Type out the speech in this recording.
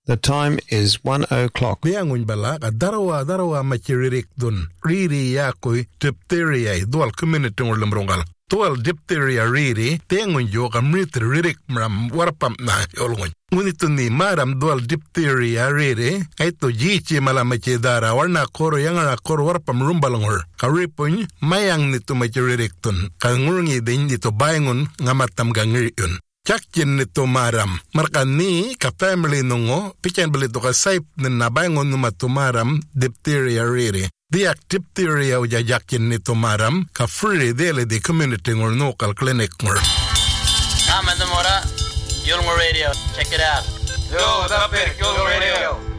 The time is 1:00. Biangun bala darawa machiririk dun. Riri yakoi diphtheria dual community ngolumrongal. Dual diphtheria riri tengun yoga ririk mram warpam na yolgun. Ngunito ni maram dual diphtheria riri aito jichi malamachi dara warna koro yangara koro warpam rumbalangor. Karipun mayang nito machiririk dun. Kangurungi din nito bayangun ngamatam gangiriun. Chakyin nito maram. Markan ni ka family nungo, pichen balito ka saip na nabangon numa tumaram diphtheria riri. Diak diphtheria uja jakyin nito maram, ka free dele di community ngor local clinic ngor. Mora, Yulmo Radio, check it out. Yo, what's up, Yulmo Radio?